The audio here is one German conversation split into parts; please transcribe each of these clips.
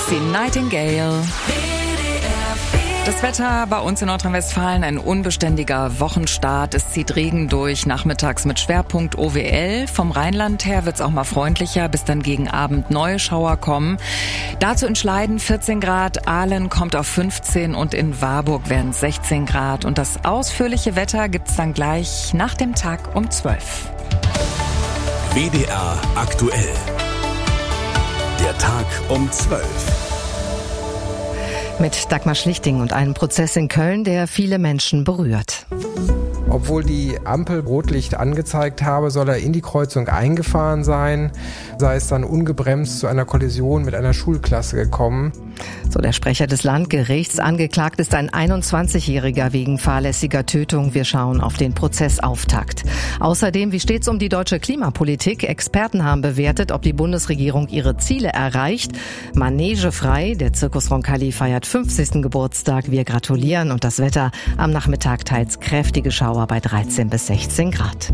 Flexi Nightingale. Das Wetter bei uns in Nordrhein-Westfalen, ein unbeständiger Wochenstart. Es zieht Regen durch, nachmittags mit Schwerpunkt OWL. Vom Rheinland her wird's auch mal freundlicher, bis dann gegen Abend neue Schauer kommen. Dazu in Schleiden 14 Grad, Ahlen kommt auf 15 und in Warburg werden es 16 Grad. Und das ausführliche Wetter gibt's dann gleich nach dem Tag um 12. WDR aktuell. Der Tag um 12. Mit Dagmar Schlichting und einem Prozess in Köln, der viele Menschen berührt. Obwohl die Ampel Rotlicht angezeigt habe, soll er in die Kreuzung eingefahren sein, sei es dann ungebremst zu einer Kollision mit einer Schulklasse gekommen. So der Sprecher des Landgerichts. Angeklagt ist ein 21-Jähriger wegen fahrlässiger Tötung. Wir schauen auf den Prozessauftakt. Außerdem, wie steht's um die deutsche Klimapolitik? Experten haben bewertet, ob die Bundesregierung ihre Ziele erreicht. Manegefrei, der Circus Roncalli feiert 50. Geburtstag. Wir gratulieren und das Wetter am Nachmittag teils kräftige Schauer bei 13 bis 16 Grad.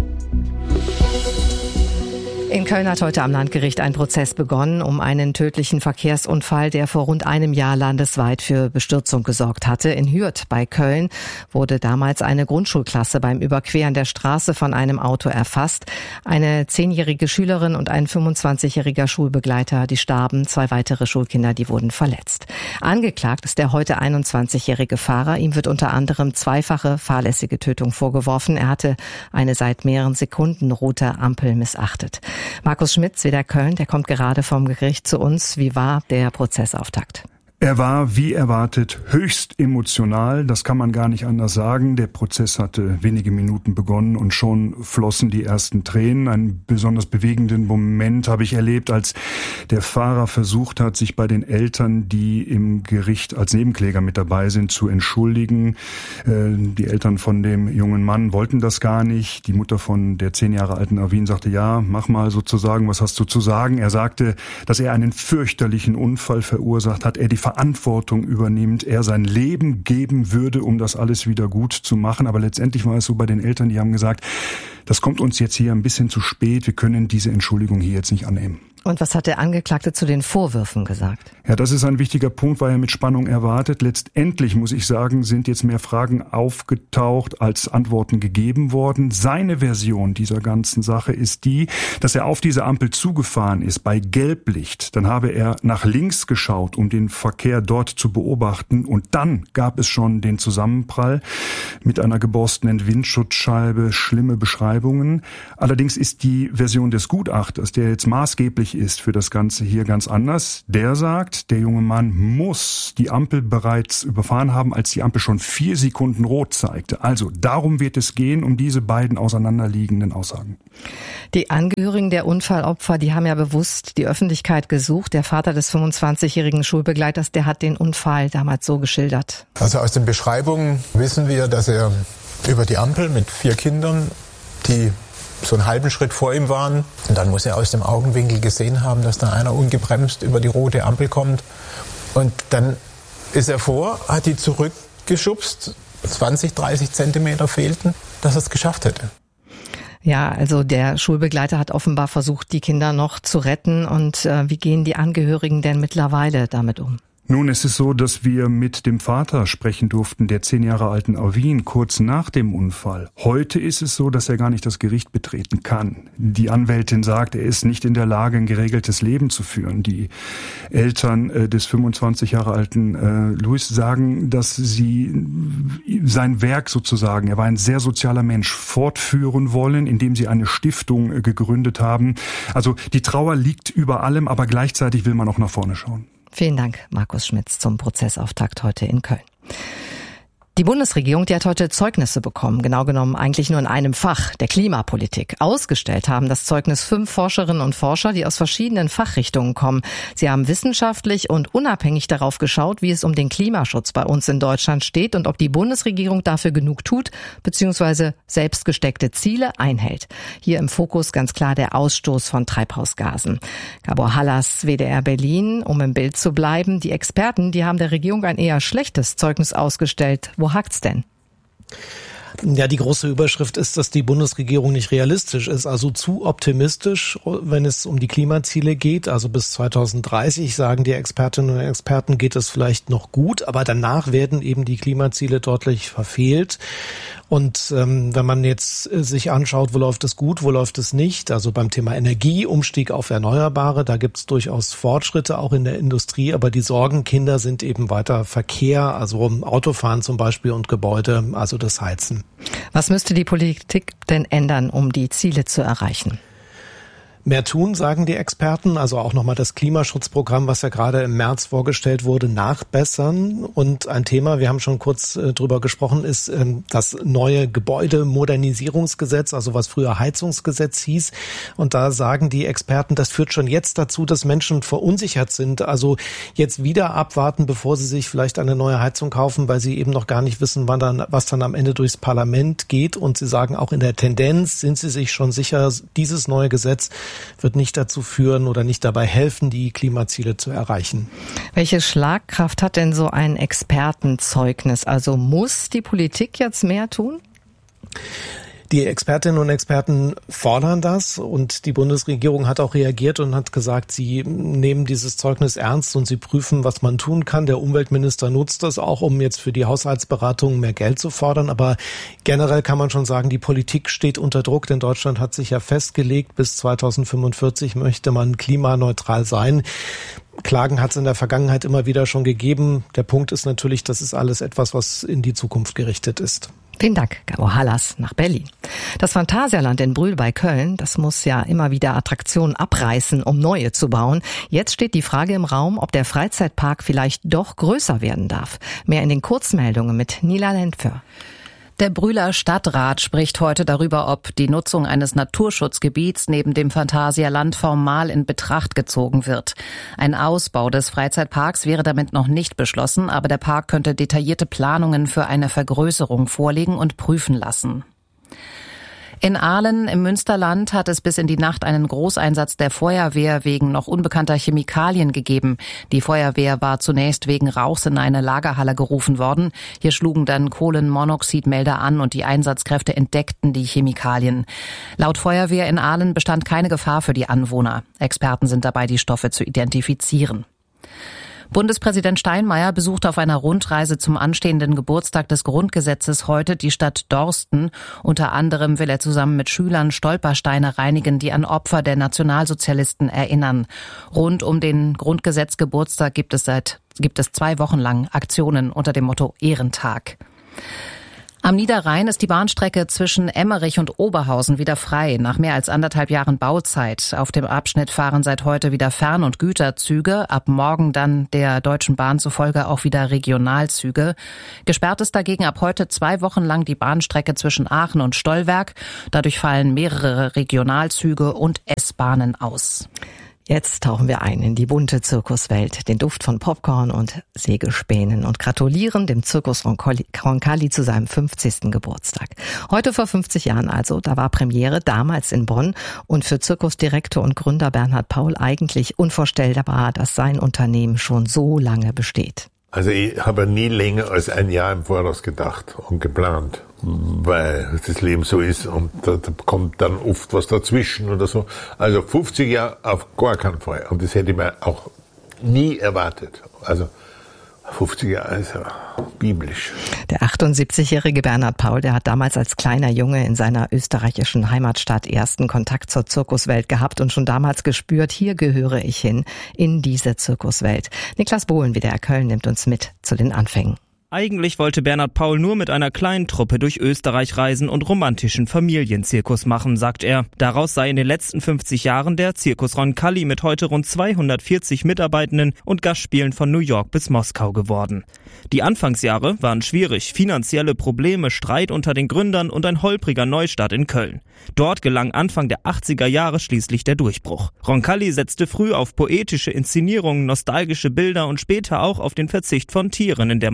In Köln hat heute am Landgericht ein Prozess begonnen um einen tödlichen Verkehrsunfall, der vor rund einem Jahr landesweit für Bestürzung gesorgt hatte. In Hürth bei Köln wurde damals eine Grundschulklasse beim Überqueren der Straße von einem Auto erfasst. Eine 10-jährige Schülerin und ein 25-jähriger Schulbegleiter, die starben. 2 weitere Schulkinder, die wurden verletzt. Angeklagt ist der heute 21-jährige Fahrer. Ihm wird unter anderem zweifache fahrlässige Tötung vorgeworfen. Er hatte eine seit mehreren Sekunden rote Ampel missachtet. Markus Schmitz, WDR Köln, der kommt gerade vom Gericht zu uns. Wie war der Prozessauftakt? Er war, wie erwartet, höchst emotional. Das kann man gar nicht anders sagen. Der Prozess hatte wenige Minuten begonnen und schon flossen die ersten Tränen. Einen besonders bewegenden Moment habe ich erlebt, als der Fahrer versucht hat, sich bei den Eltern, die im Gericht als Nebenkläger mit dabei sind, zu entschuldigen. Die Eltern von dem jungen Mann wollten das gar nicht. Die Mutter von der 10 Jahre alten Avin sagte, ja, mach mal sozusagen, was hast du zu sagen? Er sagte, dass er einen fürchterlichen Unfall verursacht hat, er die Verantwortung übernimmt, er sein Leben geben würde, um das alles wieder gut zu machen. Aber letztendlich war es so bei den Eltern, die haben gesagt, das kommt uns jetzt hier ein bisschen zu spät, wir können diese Entschuldigung hier jetzt nicht annehmen. Und was hat der Angeklagte zu den Vorwürfen gesagt? Ja, das ist ein wichtiger Punkt, war ja mit Spannung erwartet. Letztendlich, muss ich sagen, sind jetzt mehr Fragen aufgetaucht, als Antworten gegeben worden. Seine Version dieser ganzen Sache ist die, dass er auf diese Ampel zugefahren ist bei Gelblicht. Dann habe er nach links geschaut, um den Verkehr dort zu beobachten. Und dann gab es schon den Zusammenprall mit einer geborstenen Windschutzscheibe, schlimme Beschreibungen. Allerdings ist die Version des Gutachters, der jetzt maßgeblich ist für das Ganze hier, ganz anders. Der sagt, der junge Mann muss die Ampel bereits überfahren haben, als die Ampel schon 4 Sekunden rot zeigte. Also darum wird es gehen, um diese beiden auseinanderliegenden Aussagen. Die Angehörigen der Unfallopfer, die haben ja bewusst die Öffentlichkeit gesucht. Der Vater des 25-jährigen Schulbegleiters, der hat den Unfall damals so geschildert. Also aus den Beschreibungen wissen wir, dass er über die Ampel mit 4 Kindern, die so einen halben Schritt vor ihm waren. Und dann muss er aus dem Augenwinkel gesehen haben, dass da einer ungebremst über die rote Ampel kommt. Und dann ist er hat die zurückgeschubst, 20, 30 Zentimeter fehlten, dass er es geschafft hätte. Ja, also der Schulbegleiter hat offenbar versucht, die Kinder noch zu retten. Und wie gehen die Angehörigen denn mittlerweile damit um? Nun, es ist so, dass wir mit dem Vater sprechen durften, der 10 Jahre alten Avin, kurz nach dem Unfall. Heute ist es so, dass er gar nicht das Gericht betreten kann. Die Anwältin sagt, er ist nicht in der Lage, ein geregeltes Leben zu führen. Die Eltern des 25 Jahre alten Luis sagen, dass sie sein Werk sozusagen, er war ein sehr sozialer Mensch, fortführen wollen, indem sie eine Stiftung gegründet haben. Also die Trauer liegt über allem, aber gleichzeitig will man auch nach vorne schauen. Vielen Dank, Markus Schmitz, zum Prozessauftakt heute in Köln. Die Bundesregierung, die hat heute Zeugnisse bekommen, genau genommen eigentlich nur in einem Fach, der Klimapolitik. Ausgestellt haben das Zeugnis 5 Forscherinnen und Forscher, die aus verschiedenen Fachrichtungen kommen. Sie haben wissenschaftlich und unabhängig darauf geschaut, wie es um den Klimaschutz bei uns in Deutschland steht und ob die Bundesregierung dafür genug tut, beziehungsweise selbst gesteckte Ziele einhält. Hier im Fokus ganz klar der Ausstoß von Treibhausgasen. Gabor Hallas, WDR Berlin, um im Bild zu bleiben. Die Experten, die haben der Regierung ein eher schlechtes Zeugnis ausgestellt. Wo hakt's denn? Ja, die große Überschrift ist, dass die Bundesregierung nicht realistisch ist, also zu optimistisch, wenn es um die Klimaziele geht. Also bis 2030, sagen die Expertinnen und Experten, geht es vielleicht noch gut, aber danach werden eben die Klimaziele deutlich verfehlt. Und wenn man jetzt sich anschaut, wo läuft es gut, wo läuft es nicht, also beim Thema Energie, Umstieg auf Erneuerbare, da gibt es durchaus Fortschritte auch in der Industrie, aber die Sorgenkinder sind eben weiter Verkehr, also Autofahren zum Beispiel und Gebäude, also das Heizen. Was müsste die Politik denn ändern, um die Ziele zu erreichen? Mehr tun, sagen die Experten, also auch nochmal das Klimaschutzprogramm, was ja gerade im März vorgestellt wurde, nachbessern. Und ein Thema, wir haben schon kurz drüber gesprochen, ist das neue Gebäudemodernisierungsgesetz, also was früher Heizungsgesetz hieß. Und da sagen die Experten, das führt schon jetzt dazu, dass Menschen verunsichert sind. Also jetzt wieder abwarten, bevor sie sich vielleicht eine neue Heizung kaufen, weil sie eben noch gar nicht wissen, was dann am Ende durchs Parlament geht. Und sie sagen, auch in der Tendenz sind sie sich schon sicher, dieses neue Gesetz wird nicht dazu führen oder nicht dabei helfen, die Klimaziele zu erreichen. Welche Schlagkraft hat denn so ein Expertenzeugnis? Also muss die Politik jetzt mehr tun? Die Expertinnen und Experten fordern das und die Bundesregierung hat auch reagiert und hat gesagt, sie nehmen dieses Zeugnis ernst und sie prüfen, was man tun kann. Der Umweltminister nutzt das auch, um jetzt für die Haushaltsberatungen mehr Geld zu fordern. Aber generell kann man schon sagen, die Politik steht unter Druck, denn Deutschland hat sich ja festgelegt, bis 2045 möchte man klimaneutral sein. Klagen hat es in der Vergangenheit immer wieder schon gegeben. Der Punkt ist natürlich, das ist alles etwas, was in die Zukunft gerichtet ist. Vielen Dank, Gabo Hallas nach Berlin. Das Phantasialand in Brühl bei Köln, das muss ja immer wieder Attraktionen abreißen, um neue zu bauen. Jetzt steht die Frage im Raum, ob der Freizeitpark vielleicht doch größer werden darf. Mehr in den Kurzmeldungen mit Nila Lentfer. Der Brühler Stadtrat spricht heute darüber, ob die Nutzung eines Naturschutzgebiets neben dem Phantasialand formal in Betracht gezogen wird. Ein Ausbau des Freizeitparks wäre damit noch nicht beschlossen, aber der Park könnte detaillierte Planungen für eine Vergrößerung vorlegen und prüfen lassen. In Aalen im Münsterland hat es bis in die Nacht einen Großeinsatz der Feuerwehr wegen noch unbekannter Chemikalien gegeben. Die Feuerwehr war zunächst wegen Rauchs in eine Lagerhalle gerufen worden. Hier schlugen dann Kohlenmonoxidmelder an und die Einsatzkräfte entdeckten die Chemikalien. Laut Feuerwehr in Aalen bestand keine Gefahr für die Anwohner. Experten sind dabei, die Stoffe zu identifizieren. Bundespräsident Steinmeier besucht auf einer Rundreise zum anstehenden Geburtstag des Grundgesetzes heute die Stadt Dorsten. Unter anderem will er zusammen mit Schülern Stolpersteine reinigen, die an Opfer der Nationalsozialisten erinnern. Rund um den Grundgesetzgeburtstag gibt es 2 Wochen lang Aktionen unter dem Motto Ehrentag. Am Niederrhein ist die Bahnstrecke zwischen Emmerich und Oberhausen wieder frei, nach mehr als 1,5 Jahren Bauzeit. Auf dem Abschnitt fahren seit heute wieder Fern- und Güterzüge, ab morgen dann der Deutschen Bahn zufolge auch wieder Regionalzüge. Gesperrt ist dagegen ab heute 2 Wochen lang die Bahnstrecke zwischen Aachen und Stollwerk. Dadurch fallen mehrere Regionalzüge und S-Bahnen aus. Jetzt tauchen wir ein in die bunte Zirkuswelt, den Duft von Popcorn und Sägespänen und gratulieren dem Zirkus Roncalli zu seinem 50. Geburtstag. Heute vor 50 Jahren also, da war Premiere, damals in Bonn, und für Zirkusdirektor und Gründer Bernhard Paul eigentlich unvorstellbar, dass sein Unternehmen schon so lange besteht. Also ich habe nie länger als ein Jahr im Voraus gedacht und geplant, weil das Leben so ist und da kommt dann oft was dazwischen oder so. Also 50 Jahre auf gar keinen Fall und das hätte ich mir auch nie erwartet. Also 50 Jahre ist ja biblisch. Der 78-jährige Bernhard Paul, der hat damals als kleiner Junge in seiner österreichischen Heimatstadt ersten Kontakt zur Zirkuswelt gehabt und schon damals gespürt, hier gehöre ich hin, in diese Zirkuswelt. Niklas Bohlen, WDR Köln, nimmt uns mit zu den Anfängen. Eigentlich wollte Bernhard Paul nur mit einer kleinen Truppe durch Österreich reisen und romantischen Familienzirkus machen, sagt er. Daraus sei in den letzten 50 Jahren der Zirkus Roncalli mit heute rund 240 Mitarbeitenden und Gastspielen von New York bis Moskau geworden. Die Anfangsjahre waren schwierig, finanzielle Probleme, Streit unter den Gründern und ein holpriger Neustart in Köln. Dort gelang Anfang der 80er Jahre schließlich der Durchbruch. Roncalli setzte früh auf poetische Inszenierungen, nostalgische Bilder und später auch auf den Verzicht von Tieren in der Manege.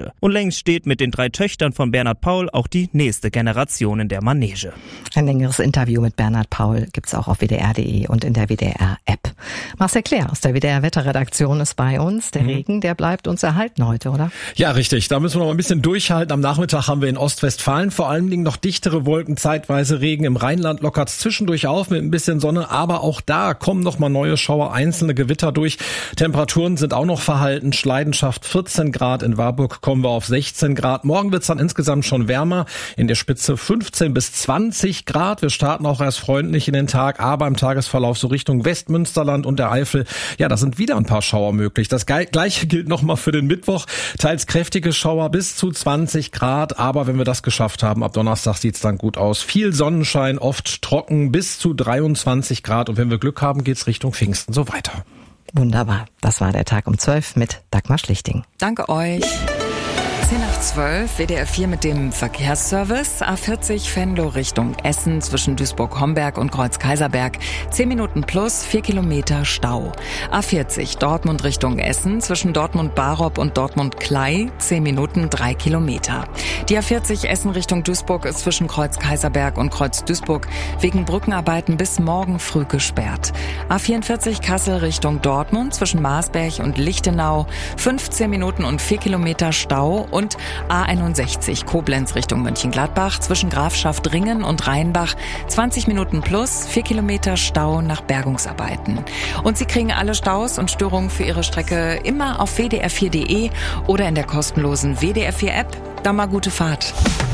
Manege. Und längst steht mit den 3 Töchtern von Bernhard Paul auch die nächste Generation in der Manege. Ein längeres Interview mit Bernhard Paul gibt's auch auf WDR.de und in der WDR-App. Marcel Claire aus der WDR-Wetterredaktion ist bei uns. Der Regen, der bleibt uns erhalten heute, oder? Ja, richtig. Da müssen wir noch ein bisschen durchhalten. Am Nachmittag haben wir in Ostwestfalen vor allen Dingen noch dichtere Wolken, zeitweise Regen. Im Rheinland lockert's zwischendurch auf mit ein bisschen Sonne, aber auch da kommen noch mal neue Schauer, einzelne Gewitter durch. Temperaturen sind auch noch verhalten. Schleidenschaft 14 Grad, in Warburg kommen wir auf 16 Grad. Morgen wird's dann insgesamt schon wärmer, in der Spitze 15 bis 20 Grad. Wir starten auch erst freundlich in den Tag, aber im Tagesverlauf so Richtung Westmünsterland und der Eifel, ja, da sind wieder ein paar Schauer möglich. Das Gleiche gilt nochmal für den Mittwoch. Teils kräftige Schauer bis zu 20 Grad, aber wenn wir das geschafft haben, ab Donnerstag sieht's dann gut aus. Viel Sonnenschein, oft trocken, bis zu 23 Grad und wenn wir Glück haben, geht's Richtung Pfingsten so weiter. Wunderbar. Das war der Tag um 12 mit Dagmar Schlichting. Danke euch. 10:12, WDR 4 mit dem Verkehrsservice. A40 Venlo Richtung Essen zwischen Duisburg-Homberg und Kreuz-Kaiserberg. 10 Minuten plus, 4 Kilometer Stau. A40 Dortmund Richtung Essen zwischen Dortmund-Barob und Dortmund-Klei. 10 Minuten, 3 Kilometer. Die A40 Essen Richtung Duisburg ist zwischen Kreuz-Kaiserberg und Kreuz-Duisburg wegen Brückenarbeiten bis morgen früh gesperrt. A44 Kassel Richtung Dortmund zwischen Marsberg und Lichtenau. 15 Minuten und 4 Kilometer Stau. Und A61 Koblenz Richtung Mönchengladbach zwischen Grafschaft-Ringen und Rheinbach 20 Minuten plus, 4 Kilometer Stau nach Bergungsarbeiten. Und Sie kriegen alle Staus und Störungen für Ihre Strecke immer auf wdr4.de oder in der kostenlosen WDR 4 App. Da mal gute Fahrt.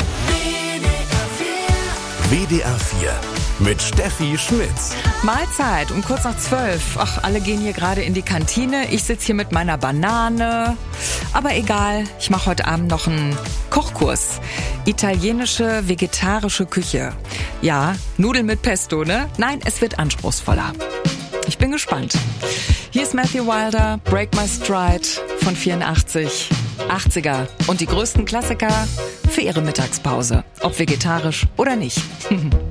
WDR 4 mit Steffi Schmitz. Mahlzeit um kurz nach 12. Ach, alle gehen hier gerade in die Kantine. Ich sitze hier mit meiner Banane. Aber egal, ich mache heute Abend noch einen Kochkurs. Italienische, vegetarische Küche. Ja, Nudeln mit Pesto, ne? Nein, es wird anspruchsvoller. Ich bin gespannt. Hier ist Matthew Wilder, Break My Stride von 84. 80er und die größten Klassiker für Ihre Mittagspause. Ob vegetarisch oder nicht.